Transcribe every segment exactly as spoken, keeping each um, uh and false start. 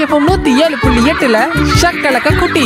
FM நூத்தி ஏழு புள்ளி எட்டுல ஷக்கலக்க குட்டி.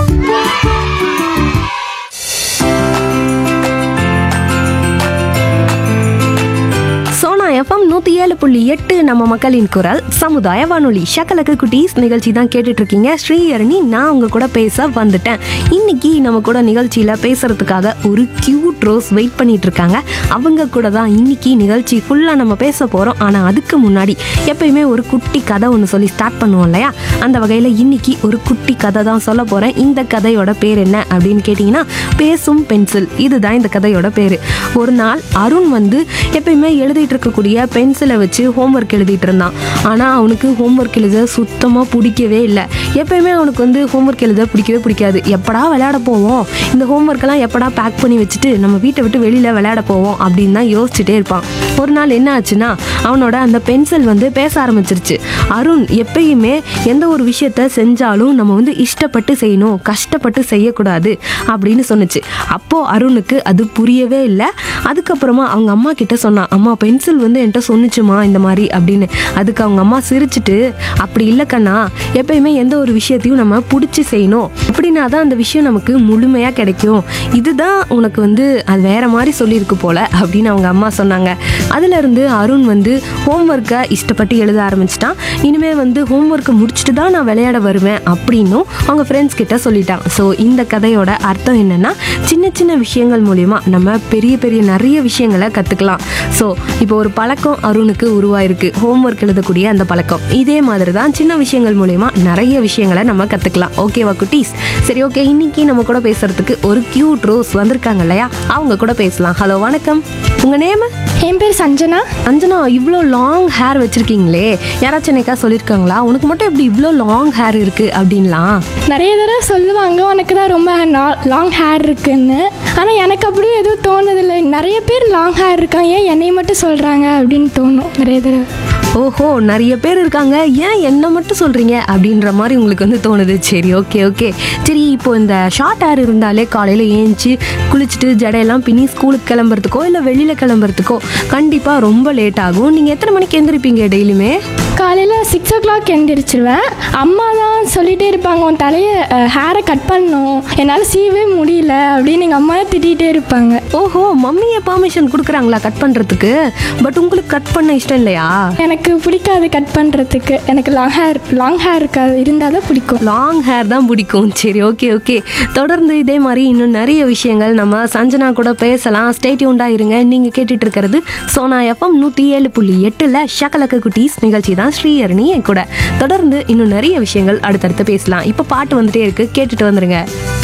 சோனா எஃப்எம் நூற்றி ஏழு புள்ளி எட்டு நம்ம மக்களின் குரல் சமுதாய வானொலி ஷக்கலக்கு குட்டீஸ் நிகழ்ச்சி தான் கேட்டுட்டு இருக்கீங்க. ஸ்ரீஹரணி நான் உங்க கூட பேச வந்துட்டேன். இன்னைக்கு நம்ம கூட நிகழ்ச்சியில பேசுறதுக்காக ஒரு கியூட் ரோஸ் வெயிட் பண்ணிட்டு இருக்காங்க. அவங்க கூட தான் இன்னைக்கு நிகழ்ச்சி ஃபுல்லா நம்ம பேச போறோம். ஆனா அதுக்கு முன்னாடி எப்பயுமே ஒரு குட்டி கதை ஒன்று சொல்லி ஸ்டார்ட் பண்ணுவோம் இல்லையா? அந்த வகையில இன்னைக்கு ஒரு குட்டி கதை தான் சொல்ல போறேன். இந்த கதையோட பேர் என்ன அப்படின்னு கேட்டீங்கன்னா பேசும் பென்சில். இதுதான் இந்த கதையோட பேரு. ஒரு நாள் அருண் வந்து எப்பயுமே எழுதிட்டு இருக்கக்கூடிய பென்சிலை வச்சு ஹோம்ஒர்க் எழுதிட்டு இருந்தான். ஆனால் அவனுக்கு ஹோம்ஒர்க் எழுத சுத்தமாக பிடிக்கவே இல்லை. எப்பயுமே அவனுக்கு வந்து ஹோம்ஒர்க் எழுத பிடிக்கவே பிடிக்காது. எப்படா விளையாட போவோம், இந்த ஹோம்ஒர்க்கெல்லாம் எப்படா பேக் பண்ணி வச்சுட்டு நம்ம வீட்டை விட்டு வெளியில் விளையாட போவோம் அப்படின்னு தான் யோசிச்சுட்டே இருப்பான். ஒரு நாள் என்ன ஆச்சுன்னா அவனோட அந்த பென்சில் வந்து பேச ஆரம்பிச்சிருச்சு. அருண் எப்பயுமே எந்த ஒரு விஷயத்த செஞ்சாலும் நம்ம வந்து இஷ்டப்பட்டு செய்யணும், கஷ்டப்பட்டு செய்யக்கூடாது அப்படின்னு சொன்னுச்சு. அப்போ அருணுக்கு அது புரியவே இல்லை. அதுக்கப்புறமா அவங்க அம்மா கிட்ட சொன்னான், அம்மா பென்சில் வந்து என்கிட்ட சொன்னிச்சுமா இந்த மாதிரி அப்படின்னு. அதுக்கு அவங்க அம்மா சிரிச்சுட்டு, அப்படி இல்லை கண்ணா, எப்பயுமே எந்த ஒரு விஷயத்தையும் நம்ம பிடிச்சி செய்யணும், அப்படின்னா தான் அந்த விஷயம் நமக்கு முழுமையாக கிடைக்கும். இதுதான் உனக்கு வந்து அது வேற மாதிரி சொல்லியிருக்கு போல அப்படின்னு அவங்க அம்மா சொன்னாங்க. அதுலேருந்து அருண் வந்து ஹோம்ஒர்க்கை இஷ்டப்பட்டு எழுத ஆரம்பிச்சிட்டான். இனிமேல் வந்து ஹோம்ஒர்க்கை முடிச்சுட்டு தான் நான் விளையாட வருவேன் அப்படின்னும் அவங்க ஃப்ரெண்ட்ஸ் கிட்ட சொல்லிட்டான். ஸோ இந்த கதையோட அர்த்தம் என்னன்னா, சின்ன சின்ன விஷயங்கள் மூலிமா நம்ம பெரிய பெரிய நிறைய விஷயங்களை கற்றுக்கலாம். ஸோ இப்போ ஒரு பழக்கம் அருணுக்கு உருவாயிருக்கு, ஹோம்ஒர்க் எழுதக்கூடிய அந்த பழக்கம். இதே மாதிரி தான் சின்ன விஷயங்கள் மூலிமா நிறைய விஷயங்களை நம்ம கற்றுக்கலாம். ஓகேவா குட்டீஸ்? சரி, ஓகே. இன்னைக்கு நம்ம கூட பேசுறதுக்கு ஒரு கியூட் ரோஸ் வந்திருக்காங்க இல்லையா? அவங்க கூட பேசலாம். ஹலோ, வணக்கம். உங்கள் நேம்? என் பேர் சஞ்சனா. அஞ்சனா, இவ்வளோ லாங் ஹேர் வச்சிருக்கீங்களே, யாராச்சும் என்னைக்கா சொல்லியிருக்காங்களா உனக்கு மட்டும் எப்படி இவ்வளோ லாங் ஹேர் இருக்கு அப்படின்லாம்? நிறைய தடவை சொல்லுவாங்க உனக்கு தான் ரொம்ப லாங் ஹேர் இருக்குன்னு. ஆனால் எனக்கு அப்படியும் எதுவும் தோணுதில்லை. நிறைய பேர் லாங் ஹேர் இருக்காங்க, ஏன் என்னை மட்டும் சொல்கிறாங்க அப்படின்னு தோணும் நிறைய தடவை. ஓஹோ, நிறைய பேர் இருக்காங்க, ஏன் என்ன மட்டும் சொல்கிறீங்க அப்படின்ற மாதிரி உங்களுக்கு வந்து தோணுது. சரி, ஓகே ஓகே சரி. இப்போ இந்த ஷார்ட் ஹேர் இருந்தாலே காலையில் ஏஞ்சி குளிச்சுட்டு ஜடையெல்லாம் பின்னி ஸ்கூலுக்கு கிளம்புறதுக்கோ இல்லை வெளியில் கிளம்புறதுக்கோ கண்டிப்பாக ரொம்ப லேட் ஆகும். நீங்கள் எத்தனை மணிக்கு எழுந்திருப்பீங்க டெய்லியுமே? காலையில் சிக்ஸ் ஓ கிளாக் எழுந்திரிச்சிருவேன். அம்மா தான் சொல்லிகிட்டே இருப்பாங்க, உன் தலையை ஹேரை கட் பண்ணணும், என்னால் சீவே முடியல அப்படின்னு எங்கள் அம்மா தான் திட்டிகிட்டே இருப்பாங்க. ஓஹோ, மம்மியை பர்மிஷன் கொடுக்குறாங்களா கட் பண்ணுறதுக்கு? பட் உங்களுக்கு கட் பண்ண இஷ்டம் இல்லையா? எனக்கு பிடிக்காது கட் பண்ணுறதுக்கு. எனக்கு லாங் ஹேர் லாங் ஹேர் இருக்காது, இருந்தால் தான் பிடிக்கும். லாங் ஹேர் தான் பிடிக்கும். சரி, ஓகே ஓகே தொடர்ந்து இதே மாதிரி இன்னும் நிறைய விஷயங்கள் நம்ம சஞ்சனா கூட பேசலாம். ஸ்டே டியூன்டா இருங்க. நீங்கள் கேட்டுட்டு இருக்கிறது சோனா எஃப்எம் நூற்றி ஏழு புள்ளி எட்டில் ஷக்கலக்க குட்டீஸ் நிகழ்ச்சி தான். ஸ்ரீஹரணி என் கூட தொடர்ந்து இன்னும் நிறைய விஷயங்கள் அடுத்தடுத்து பேசலாம். இப்போ பாட்டு வந்துட்டே இருக்கு, கேட்டுட்டு வந்துருங்க.